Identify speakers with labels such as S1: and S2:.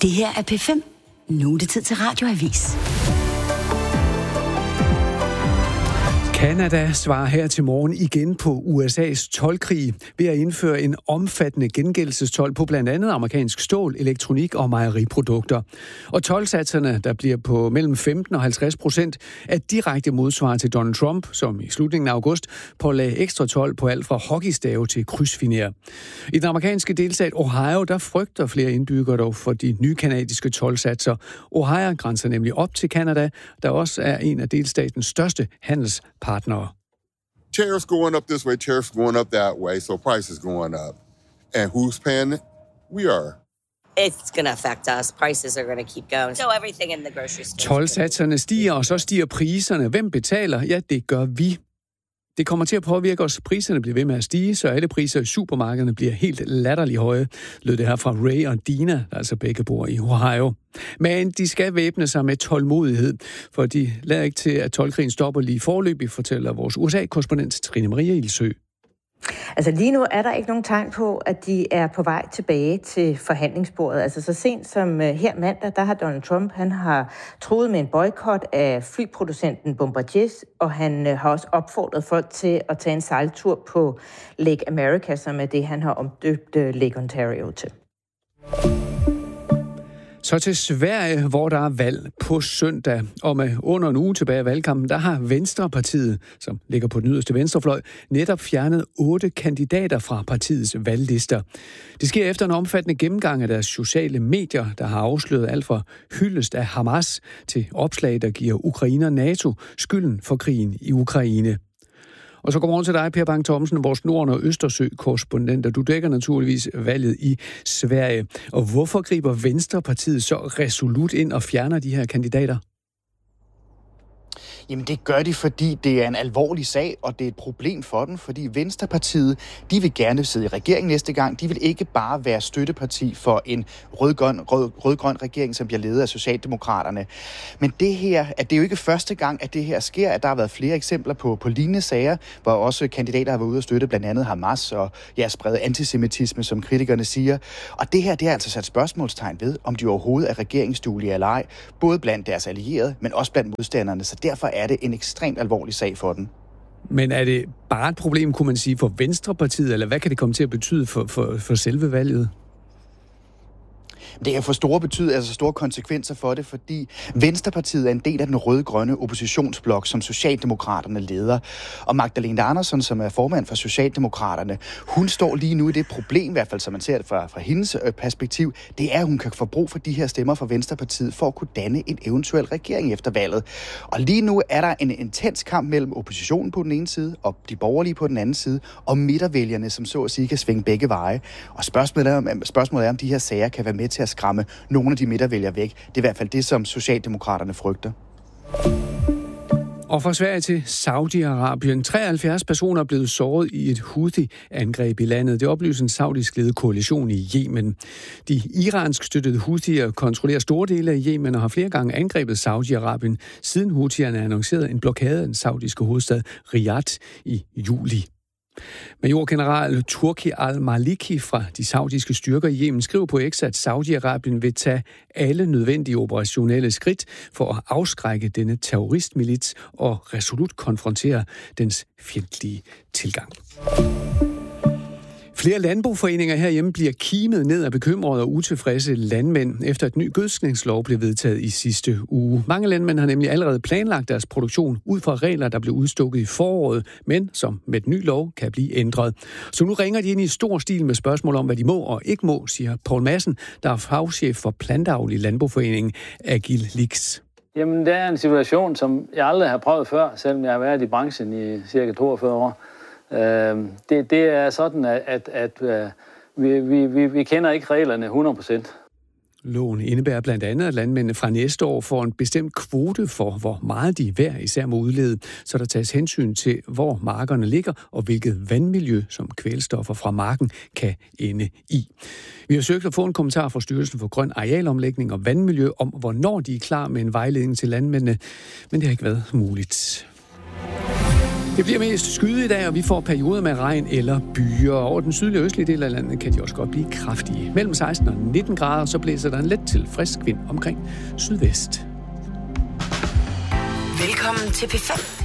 S1: Det her er P5. Nu er det tid til Radioavis.
S2: Canada svarer her til morgen igen på USA's toldkrig ved at indføre en omfattende gengældelsestold på blandt andet amerikansk stål, elektronik og mejeriprodukter. Og toldsatserne, der bliver på mellem 15 og 50%, er direkte modsvar til Donald Trump, som i slutningen af august pålagde ekstra told på alt fra hockeystave til krydsfiner. I den amerikanske delstat Ohio, der frygter flere indbyggere dog for de nye kanadiske toldsatser. Ohio grænser nemlig op til Canada, der også er en af delstatens største handelspartnere.
S3: Tariffs going up this way, tariffs going up that way, so prices going up. And who's paying it? We are.
S4: It's going to affect us. Prices are going to keep going. So everything in the grocery store.
S2: Toldsatserne stiger, og så stiger priserne. Hvem betaler? Ja, det gør vi. Det kommer til at påvirke os. Priserne bliver ved med at stige, så alle priser i supermarkederne bliver helt latterligt høje, lød det her fra Ray og Dina, der altså begge bor i Ohio. Men de skal væbne sig med tålmodighed, for de lader ikke til, at toldkrigen stopper lige forløbig, fortæller vores USA-korrespondent Trine Maria Ilsø.
S5: Altså lige nu er der ikke nogen tegn på, at de er på vej tilbage til forhandlingsbordet. Altså så sent som her mandag, der har Donald Trump, han har truet med en boykot af flyproducenten Bombardier, og han har også opfordret folk til at tage en sejltur på Lake America, som er det, han har omdøbt Lake Ontario til.
S2: Så til Sverige, hvor der er valg på søndag. Og med under en uge tilbage af valgkampen, der har Venstrepartiet, som ligger på den yderste venstrefløj, netop fjernet 8 kandidater fra partiets valglister. Det sker efter en omfattende gennemgang af deres sociale medier, der har afsløret alt fra hyldest af Hamas til opslag, der giver Ukraine og NATO skylden for krigen i Ukraine. Og så godmorgen til dig, Per Bang Thomsen, vores Norden- og Østersø-korrespondent, og du dækker naturligvis valget i Sverige. Og hvorfor griber Venstrepartiet så resolut ind og fjerner de her kandidater?
S6: Jamen det gør de, fordi det er en alvorlig sag, og det er et problem for dem, fordi Venstrepartiet, de vil gerne sidde i regeringen næste gang. De vil ikke bare være støtteparti for en rød-grøn regering, som bliver ledet af Socialdemokraterne. Men det her, at det er jo ikke første gang, at det her sker, at der har været flere eksempler på lignende sager, hvor også kandidater har været ude at støtte blandt andet Hamas og sprede antisemitisme, som kritikerne siger. Og det her, det er altså sat spørgsmålstegn ved, om de overhovedet er regeringsduelige eller ej, både blandt deres allierede, men også blandt modstanderne. Så derfor er det en ekstremt alvorlig sag for den.
S2: Men er det bare et problem, kunne man sige, for Venstrepartiet, eller hvad kan det komme til at betyde for selve valget?
S6: Det kan få store konsekvenser for det, fordi Venstrepartiet er en del af den rød-grønne oppositionsblok, som Socialdemokraterne leder. Og Magdalena Andersson, som er formand for Socialdemokraterne, hun står lige nu i det problem, i hvert fald som man ser det fra hendes perspektiv, det er, at hun kan få brug for de her stemmer fra Venstrepartiet for at kunne danne en eventuel regering efter valget. Og lige nu er der en intens kamp mellem oppositionen på den ene side og de borgerlige på den anden side, og midtervælgerne, som så at sige kan svinge begge veje. Og spørgsmålet er, om de her sager kan være med til at skræmme nogle af de midtervælgere væk. Det er i hvert fald det, som Socialdemokraterne frygter.
S2: Og fra Sverige til Saudi-Arabien. 73 personer er blevet såret i et Houthi-angreb i landet. Det oplyser en saudisk ledet koalition i Yemen. De iransk støttede Houthier kontrollerer store dele af Yemen og har flere gange angrebet Saudi-Arabien, siden Houthierne annoncerede en blokade af den saudiske hovedstad Riyadh i juli. Majorgeneral Turki al-Maliki fra de saudiske styrker i Yemen skriver på X, at Saudi-Arabien vil tage alle nødvendige operationelle skridt for at afskrække denne terroristmilits og resolut konfrontere dens fjendtlige tilgang. Flere landboforeninger herhjemme bliver kimet ned af bekymrede og utilfredse landmænd, efter et ny gødskningslov blev vedtaget i sidste uge. Mange landmænd har nemlig allerede planlagt deres produktion ud fra regler, der blev udstukket i foråret, men som med den nye lov kan blive ændret. Så nu ringer de ind i stor stil med spørgsmål om, hvad de må og ikke må, siger Poul Madsen, der er fagchef for Plantavl i Landboforeningen Agilix.
S7: Jamen, det er en situation, som jeg aldrig har prøvet før, selvom jeg har været i branchen i cirka 42 år. Det er sådan, at vi kender ikke reglerne 100%.
S2: Loven indebærer blandt andet, at landmændene fra næste år får en bestemt kvote for, hvor meget de hver især må udlede, så der tages hensyn til, hvor markerne ligger og hvilket vandmiljø, som kvælstoffer fra marken kan ende i. Vi har søgt at få en kommentar fra Styrelsen for Grøn Arealomlægning og Vandmiljø om, hvornår de er klar med en vejledning til landmændene, men det har ikke været muligt. Det bliver mest skyet i dag, og vi får perioder med regn eller byer. Over den sydlige og østlige del af landet kan de også godt blive kraftige. Mellem 16 og 19 grader, så blæser der en let til frisk vind omkring sydvest.
S1: Velkommen til P5.